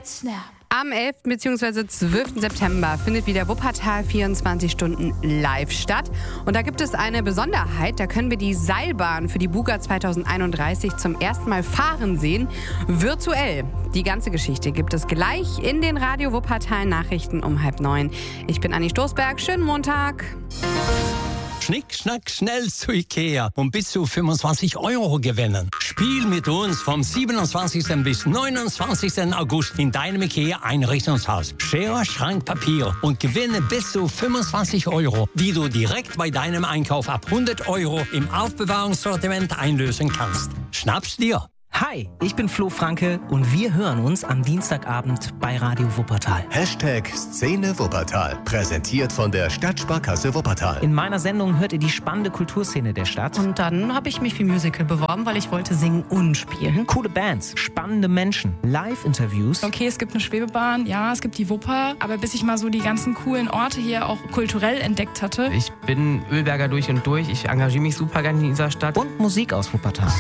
Snap. Am 11. bzw. 12. September findet wieder Wuppertal 24 Stunden live statt. Und da gibt es eine Besonderheit. Da können wir die Seilbahn für die Buga 2031 zum ersten Mal fahren sehen. Virtuell. Die ganze Geschichte gibt es gleich in den Radio Wuppertal Nachrichten um 8:30. Ich bin Anni Stoßberg. Schönen Montag. Schnick, schnack, schnell zu Ikea und bis zu 25 € gewinnen. Spiel mit uns vom 27. bis 29. August in deinem Ikea-Einrichtungshaus. Schere, Schrank, Papier und gewinne bis zu 25 €, die du direkt bei deinem Einkauf ab 100 € im Aufbewahrungssortiment einlösen kannst. Schnapp's dir! Hi, ich bin Flo Franke und wir hören uns am Dienstagabend bei Radio Wuppertal. #Szene Wuppertal, präsentiert von der Stadtsparkasse Wuppertal. In meiner Sendung hört ihr die spannende Kulturszene der Stadt. Und dann habe ich mich für Musical beworben, weil ich wollte singen und spielen. Coole Bands, spannende Menschen, Live-Interviews. Okay, es gibt eine Schwebebahn, ja, es gibt die Wupper. Aber bis ich mal so die ganzen coolen Orte hier auch kulturell entdeckt hatte. Ich bin Ölberger durch und durch. Ich engagiere mich super gerne in dieser Stadt. Und Musik aus Wuppertal.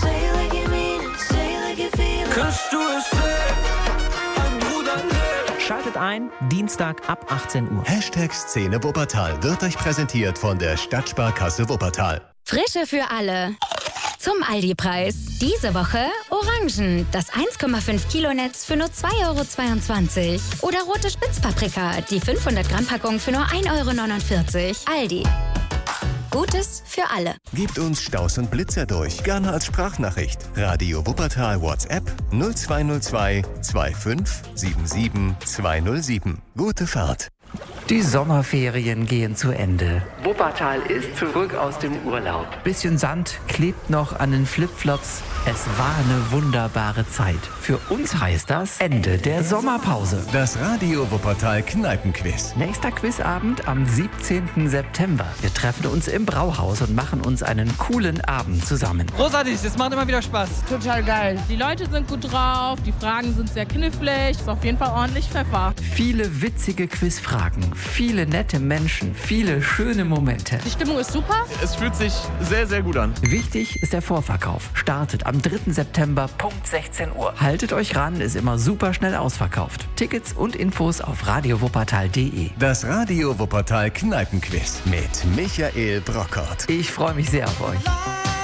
Kannst du es sehen? Ein Bruder lebt. Schaltet ein, Dienstag ab 18 Uhr. #Szene Wuppertal wird euch präsentiert von der Stadtsparkasse Wuppertal. Frische für alle. Zum Aldi-Preis. Diese Woche Orangen, das 1,5 Kilo Netz für nur 2,22 €. Oder rote Spitzpaprika, die 500 Gramm Packung für nur 1,49 €. Aldi. Gutes für alle. Gebt uns Staus und Blitzer durch, gerne als Sprachnachricht. Radio Wuppertal WhatsApp 0202 25 77 207. Gute Fahrt. Die Sommerferien gehen zu Ende. Wuppertal ist zurück aus dem Urlaub. Bisschen Sand klebt noch an den Flipflops. Es war eine wunderbare Zeit. Für uns heißt das Ende der Sommerpause. Das Radio Wuppertal Kneipenquiz. Nächster Quizabend am 17. September. Wir treffen uns im Brauhaus und machen uns einen coolen Abend zusammen. Großartig, das macht immer wieder Spaß. Total geil. Die Leute sind gut drauf, die Fragen sind sehr knifflig. Ist auf jeden Fall ordentlich Pfeffer. Viele witzige Quizfragen, viele nette Menschen, viele schöne Momente. Die Stimmung ist super. Es fühlt sich sehr, sehr gut an. Wichtig ist der Vorverkauf. Startet am 3. September, Punkt 16 Uhr. Haltet euch ran, ist immer super schnell ausverkauft. Tickets und Infos auf radiowuppertal.de. Das Radio Wuppertal Kneipenquiz mit Michael Brockert. Ich freue mich sehr auf euch.